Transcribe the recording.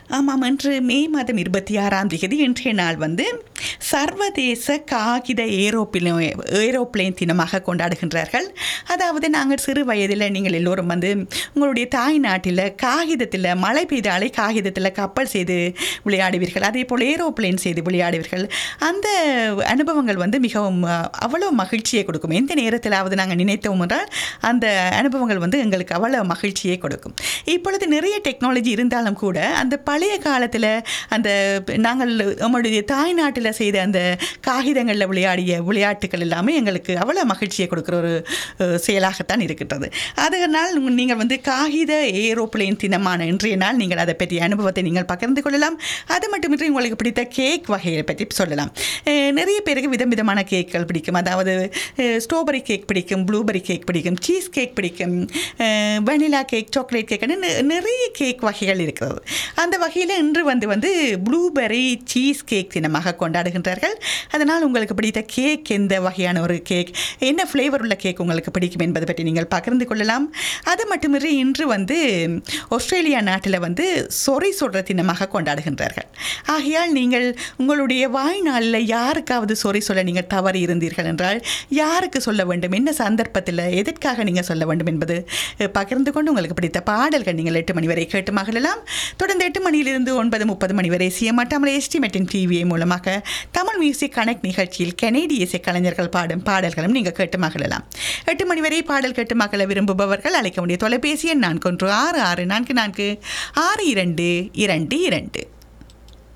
ஆமாம், இன்று மே மாதம் 26ஆம் தேதி இன்றைய நாள் வந்து சர்வதேச காகித ஏரோப்ளேன் தினமாக கொண்டாடுகின்றார்கள். அதாவது நாங்கள் சிறு வயதில் நீங்கள் எல்லோரும் வந்து உங்களுடைய தாய் நாட்டில் காகிதத்தில் மழை பெய்தாலே காகிதத்தில் கப்பல் செய்து விளையாடுவீர்கள், அதே போல் ஏரோப்ளேன் செய்து விளையாடுவீர்கள். அந்த அனுபவங்கள் வந்து மிகவும் அவ்வளோ மகிழ்ச்சியை கொடுக்கும். எந்த நேரத்திலாவது நாங்கள் நினைத்தோம் என்றால் அந்த அனுபவங்கள் வந்து எங்களுக்கு அவ்வளோ மகிழ்ச்சியை கொடுக்கும். இப்பொழுது நிறைய டெக்னாலஜி இருந்தாலும் கூட அந்த பழைய காலத்தில் அந்த நாங்கள் நம்முடைய தாய்நாட்டில் செய்த அந்த காகிதங்களில் விளையாடிய விளையாட்டுகள் எல்லாமே எங்களுக்கு அவ்வளோ மகிழ்ச்சியை கொடுக்குற ஒரு செயலாகத்தான் இருக்கின்றது. அதனால் நீங்கள் வந்து காகித ஏரோப்ளேன் தினமான இன்றைய நாள் நீங்கள் அதை பற்றிய அனுபவத்தை நீங்கள் பகிர்ந்து கொள்ளலாம். அது மட்டுமின்றி உங்களுக்கு பிடித்த கேக் வகையை பற்றி சொல்லலாம். நிறைய பேருக்கு விதம் விதமான கேக்கள் பிடிக்கும். அதாவது ஸ்ட்ராபெரி கேக் பிடிக்கும், ப்ளூபெரி கேக் பிடிக்கும், சீஸ் கேக் பிடிக்கும், வெனிலா கேக், சாக்லேட் கேக், நிறைய கேக் வகைகள் இருக்கிறது. அந்த வகையில் இன்று வந்து ப்ளூபெரி சீஸ் கேக் தினமாக கொண்டாடுகின்றார்கள். அதனால் உங்களுக்கு பிடித்த கேக் எந்த வகையான ஒரு கேக், என்ன ஃப்ளேவர் உள்ள கேக் உங்களுக்கு பிடிக்கும் என்பதை பற்றி நீங்கள் பகிர்ந்து கொள்ளலாம். அது மட்டுமின்றி இன்று வந்து ஆஸ்திரேலியா நாட்டில் வந்து சொறி சொல்கிற தினமாக கொண்டாடுகின்றார்கள். ஆகையால் நீங்கள் உங்களுடைய வாழ்நாளில் யாருக்காவது சொறி சொல்ல நீங்கள் தவறி இருந்தீர்கள் என்றால் யாருக்கு சொல்ல வேண்டும், என்ன சந்தர்ப்பத்தில், எதற்காக நீங்கள் சொல்ல வேண்டும் என்பது பகிர்ந்து கொண்டு உங்களுக்கு பிடித்த பாடல்கள் நீங்கள் 8 மணி வரை கேட்டு மகிழலாம். தொடர்ந்து 8 மணியிலிருந்து 9:30 மணி வரை சிஎம்ஆர் எஸ்டிமேட்டின் டிவியை மூலமாக தமிழ் மியூசிக் கனெக்ட் நிகழ்ச்சியில் கனேடிய இசை கலைஞர்கள் பாடும் பாடல்களும் நீங்கள் கேட்டு மகிழலாம். 8 மணி வரை பாடல் கேட்டு மகிழ விரும்புபவர்கள் அழைக்க வேண்டிய தொலைபேசி எண் 4166446222.